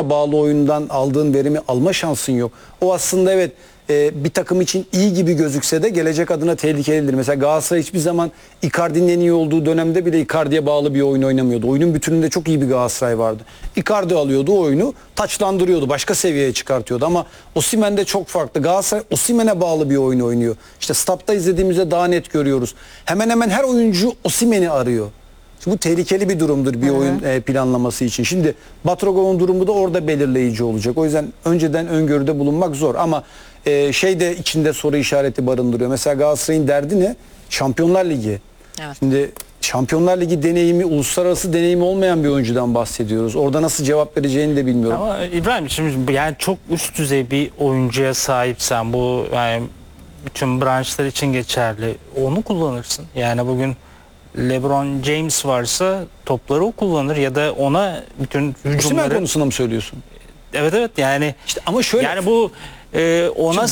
bağlı oyundan aldığın verimi alma şansın yok. O aslında evet bir takım için iyi gibi gözükse de gelecek adına tehlikelidir. Mesela Galatasaray hiçbir zaman Icardi'nin en iyi olduğu dönemde bile Icardi'ye bağlı bir oyun oynamıyordu. Oyunun bütününde çok iyi bir Galatasaray vardı. Icardi alıyordu o oyunu, taçlandırıyordu, başka seviyeye çıkartıyordu ama Osimhen'de çok farklı. Galatasaray Osimhen'e bağlı bir oyun oynuyor. İşte statta izlediğimizde daha net görüyoruz. Hemen hemen her oyuncu Osimhen'i arıyor. Bu tehlikeli bir durumdur bir oyun planlaması için. Şimdi Batrogov'un durumu da orada belirleyici olacak. O yüzden önceden öngörüde bulunmak zor ama şey de içinde soru işareti barındırıyor. Mesela Galatasaray'ın derdi ne? Şampiyonlar Ligi. Evet. Şimdi Şampiyonlar Ligi deneyimi, uluslararası deneyimi olmayan bir oyuncudan bahsediyoruz. Orada nasıl cevap vereceğini de bilmiyorum. Ama İbrahim şimdi yani çok üst düzey bir oyuncuya sahipsen bu yani bütün branşlar için geçerli. Onu kullanırsın. Yani bugün LeBron James varsa topları o kullanır ya da ona bütün hücumları... Osimhen konusunda mı söylüyorsun? Evet yani işte ama şöyle yani bu ona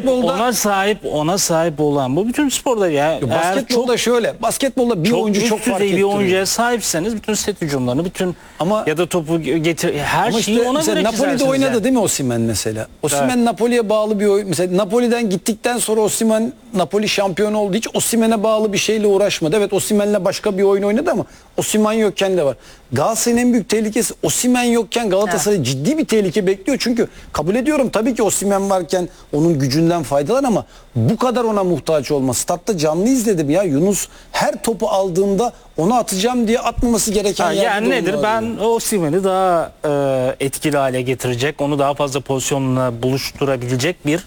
sahip olan bu bütün sporda yani basketbolda şöyle basketbolda bir oyuncu çok fark ettiriyor. Bir oyuncuya sahipseniz bütün set hücumlarını bütün ama ya da topu getir her şeyi işte ona göre Napoli'de oynadı yani. Değil mi Osimhen mesela? Osimhen evet. Napoli'ye bağlı bir oyun. Mesela Napoli'den gittikten sonra Osimhen Napoli şampiyon oldu. Hiç Osimhen'e bağlı bir şeyle uğraşmadı. Evet Osimhen'le başka bir oyun oynadı ama Osimhen yokken de var. Galatasaray'ın en büyük tehlikesi Osimhen yokken Galatasaray evet. ciddi bir tehlike bekliyor. Çünkü kabul ediyorum tabii ki Osimhen varken onun gücünden faydalan ama bu kadar ona muhtaç olma. Statta canlı izledim ya Yunus her topu aldığında onu atacağım diye atmaması gereken yani nedir? Ben Osimhen'i daha etkili hale getirecek, onu daha fazla pozisyonla buluşturabilecek bir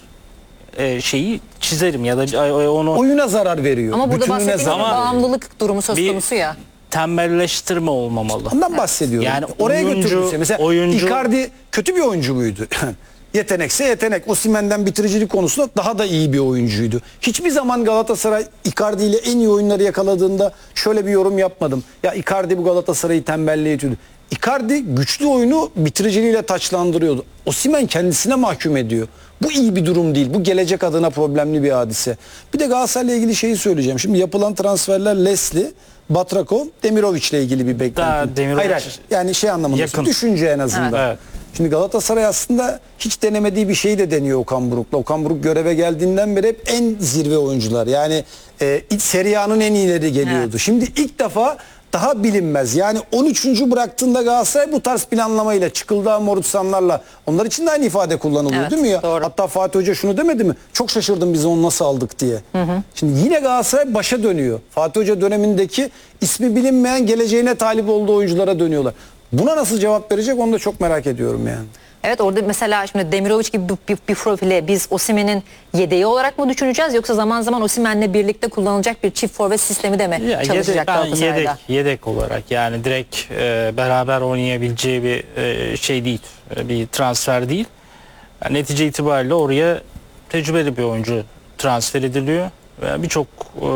şeyi çizerim ya da onu oyuna zarar veriyor. Ama burada bahsettiğimiz bağımlılık durumu söz konusu ya. Tembelleştirme olmamalı. Ondan bahsediyorum. Yani oraya götürürse mesela Icardi kötü bir oyuncu muydu? Yetenekse yetenek. Osimhen'den bitiricilik konusunda daha da iyi bir oyuncuydu. Hiçbir zaman Galatasaray Icardi ile en iyi oyunları yakaladığında şöyle bir yorum yapmadım. Ya Icardi bu Galatasaray'ı tembelliğe itiyordu. Icardi güçlü oyunu bitiriciliğiyle taçlandırıyordu. Osimhen kendisine mahkum ediyor. Bu iyi bir durum değil. Bu gelecek adına problemli bir hadise. Bir de Galatasaray'la ilgili şeyi söyleyeceğim. Şimdi yapılan transferler Leslie, Batrakov, Demirovic ile ilgili bir beklenti. Hayır. Yani şey anlamında düşünce en azından. Evet. Şimdi Galatasaray aslında hiç denemediği bir şeyi de deniyor Okan Buruk'la. Okan Buruk göreve geldiğinden beri hep en zirve oyuncular. Yani Serie A'nın en iyileri geliyordu. Evet. Şimdi ilk defa daha bilinmez. Yani 13. bıraktığında Galatasaray bu tarz planlamayla Çıkıldağ, Morutsanlarla onlar için de aynı ifade kullanılıyor evet, değil mi ya? Doğru. Hatta Fatih Hoca şunu demedi mi? Çok şaşırdım biz onu nasıl aldık diye. Şimdi yine Galatasaray başa dönüyor. Fatih Hoca dönemindeki ismi bilinmeyen geleceğine talip olduğu oyunculara dönüyorlar. Buna nasıl cevap verecek onu da çok merak ediyorum yani. Evet orada mesela şimdi Demirovic gibi bir profile biz Osimhen'in yedeği olarak mı düşüneceğiz yoksa zaman zaman Osimhen'le birlikte kullanılacak bir çift forvet sistemi de mi çalışacak Galatasaray'da? Yedek olarak yani direkt beraber oynayabileceği bir şey değil, bir transfer değil. Yani netice itibariyle oraya tecrübeli bir oyuncu transfer ediliyor. Birçok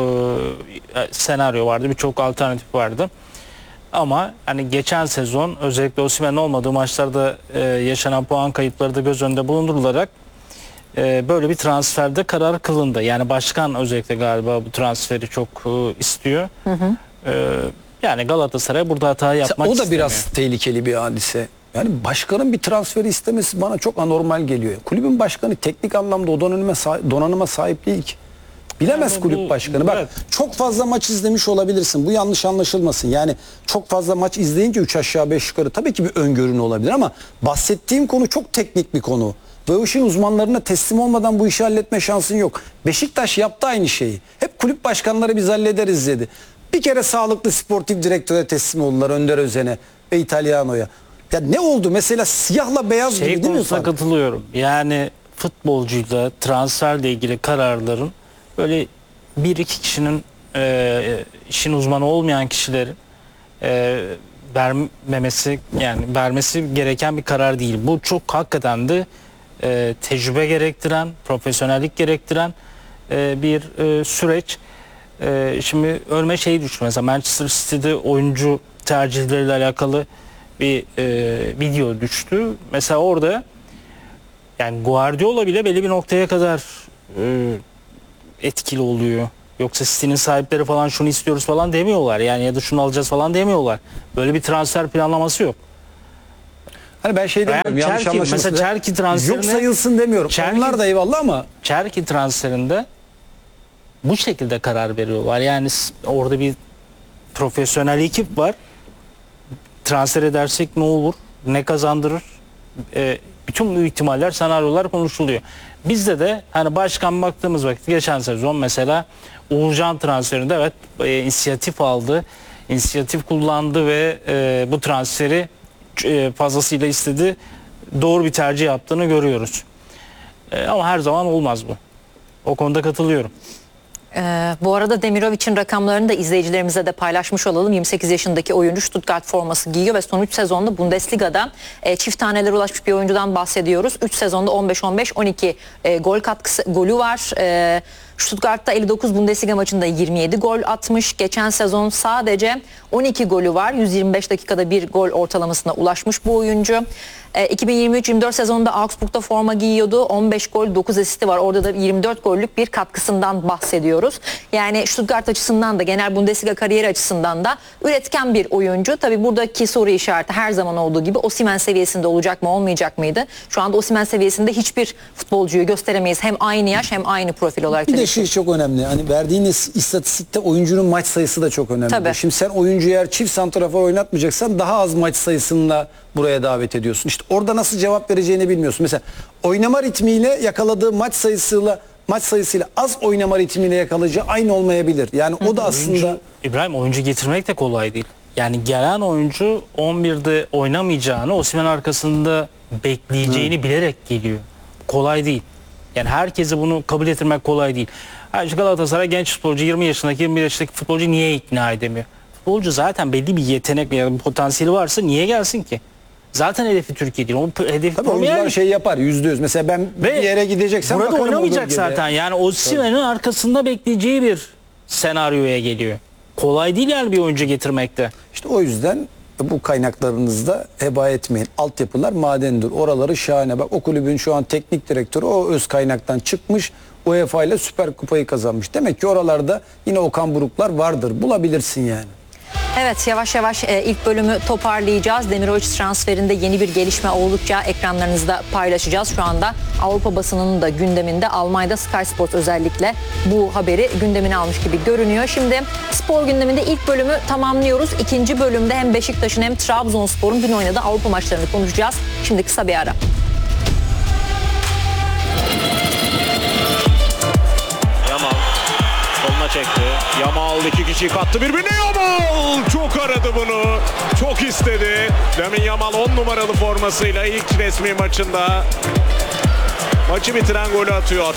senaryo vardı, birçok alternatif vardı. Ama hani geçen sezon özellikle Osimhen'in olmadığı maçlarda yaşanan puan kayıpları da göz önünde bulundurularak böyle bir transferde karar kılındı. Yani başkan özellikle galiba bu transferi çok istiyor. Yani Galatasaray burada hata yapmak istemiyor. O da biraz tehlikeli bir hadise. Yani başkanın bir transferi istemesi bana çok anormal geliyor. Kulübün başkanı teknik anlamda o donanıma sahip değil ki. Bilemez yani kulüp başkanı. Bak evet. Çok fazla maç izlemiş olabilirsin. Bu yanlış anlaşılmasın. Yani çok fazla maç izleyince 3 aşağı 5 yukarı tabii ki bir öngörün olabilir ama bahsettiğim konu çok teknik bir konu. Ve o işin uzmanlarına teslim olmadan bu işi halletme şansın yok. Beşiktaş yaptı aynı şeyi. Hep kulüp başkanları biz hallederiz dedi. Bir kere sağlıklı sportif direktöre teslim oldular Önder Özen'e ve İtalyano'ya. Ya ne oldu? Mesela siyahla beyaz gibi değil mi? Katılıyorum. Yani futbolcuyla transferle ilgili kararların böyle bir iki kişinin işin uzmanı olmayan kişilerin vermesi gereken bir karar değil. Bu çok hakikaten de tecrübe gerektiren, profesyonellik gerektiren bir süreç. Şimdi önüme şey düştü mesela Manchester City'de oyuncu tercihleriyle alakalı bir video düştü. Mesela orada yani Guardiola bile belli bir noktaya kadar etkili oluyor. Yoksa City'nin sahipleri falan şunu istiyoruz falan demiyorlar. Yani ya da şunu alacağız falan demiyorlar. Böyle bir transfer planlaması yok. Hani ben şey demiyorum, yanlış Çerki, anlaşılmasın. mesela Çerki transferine yok sayılsın demiyorum. Onlar da eyvallah ama Çerki transferinde bu şekilde karar veriyorlar. Yani orada bir profesyonel ekip var. Transfer edersek ne olur? Ne kazandırır? Bütün bu ihtimaller, senaryolar konuşuluyor. Bizde de hani başkan baktığımız vakit geçen sezon mesela Uğurcan transferinde evet inisiyatif aldı. İnisiyatif kullandı ve bu transferi fazlasıyla istedi. Doğru bir tercih yaptığını görüyoruz. Ama her zaman olmaz bu. O konuda katılıyorum. Bu arada Demirovic'in rakamlarını da izleyicilerimize de paylaşmış olalım. 28 yaşındaki oyuncu Stuttgart forması giyiyor ve son 3 sezonda Bundesliga'da çift tanelere ulaşmış bir oyuncudan bahsediyoruz. 3 sezonda 15-15-12 gol katkısı, golü var. Stuttgart'ta 59 Bundesliga maçında 27 gol atmış. Geçen sezon sadece 12 golü var. 125 dakikada bir gol ortalamasına ulaşmış bu oyuncu. 2023-24 sezonunda Augsburg'da forma giyiyordu. 15 gol 9 asisti var. Orada da 24 gollük bir katkısından bahsediyoruz. Yani Stuttgart açısından da genel Bundesliga kariyeri açısından da üretken bir oyuncu. Tabii buradaki soru işareti her zaman olduğu gibi Osimhen seviyesinde olacak mı olmayacak mıydı? Şu anda Osimhen seviyesinde hiçbir futbolcuyu gösteremeyiz. Hem aynı yaş hem aynı profil olarak. bir de şey çok önemli. Hani verdiğiniz istatistikte oyuncunun maç sayısı da çok önemli. Tabii. Şimdi sen oyuncuyu eğer çift santrafor oynatmayacaksan daha az maç sayısıyla buraya davet ediyorsun. İşte orada nasıl cevap vereceğini bilmiyorsun. Mesela oynama ritmiyle yakaladığı maç sayısıyla az oynama ritmiyle yakalayacağı aynı olmayabilir. Yani o da aslında İbrahim, oyuncu getirmek de kolay değil. Yani gelen oyuncu 11'de oynamayacağını, Osimhen arkasında bekleyeceğini bilerek geliyor. Kolay değil. Yani herkese bunu kabul ettirmek kolay değil. Ayrıca Galatasaray genç futbolcu, 20 yaşındaki 21 yaşındaki futbolcu niye ikna edemiyor? Futbolcu zaten belli bir yetenek veya bir potansiyeli varsa niye gelsin ki? Zaten hedefi Türkiye değil. O hedefi tabii oyuncular şey yapar %100. Mesela ben bir yere gideceksem burada bakarım oynamayacak olur gibi. zaten. Yani Osimhen'in arkasında bekleyeceği bir senaryoya geliyor. Kolay değil yani bir oyuncu getirmekte. İşte o yüzden bu kaynaklarınızda heba etmeyin. Altyapılar madendir. Oraları şahane. Bak o kulübün şu an teknik direktörü o öz kaynaktan çıkmış. UEFA ile Süper Kupayı kazanmış. Demek ki oralarda yine Okan Buruklar vardır. Bulabilirsin yani. Evet, yavaş yavaş ilk bölümü toparlayacağız. Demirovic transferinde yeni bir gelişme oldukça ekranlarınızda paylaşacağız. Şu anda Avrupa basınının da gündeminde, Almanya'da Sky Sports özellikle bu haberi gündemine almış gibi görünüyor. Şimdi spor gündeminde ilk bölümü tamamlıyoruz. İkinci bölümde hem Beşiktaş'ın hem Trabzonspor'un dün oynadığı Avrupa maçlarını konuşacağız. Şimdi kısa bir ara. Yamal soluna çekti. Yamal iki kişiyi kattı birbirine. Yamal çok aradı bunu. Çok istedi. Lamine Yamal 10 numaralı formasıyla ilk resmi maçında maçı bitiren golü atıyor.